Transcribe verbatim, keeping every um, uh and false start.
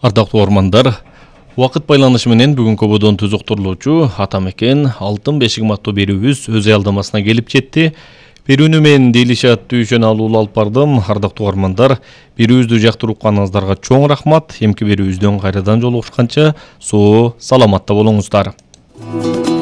Ардактуу угармандар, убакыт байланышы менен бүгүнкү бодон түзүктүрүлүүчү Атамекен Алтын бешик аттуу берүүбүз өз аялдамасына келип жетти. Берүүнү мен Делишат Түйшөн алуулу алып бардым. Ардактуу угармандар, берүүбүздү жактырып укканыңыздарга чоң рахмат. Эмки берүүбүздөн кайрадан жолугушканча соо саламатта болуңуздар.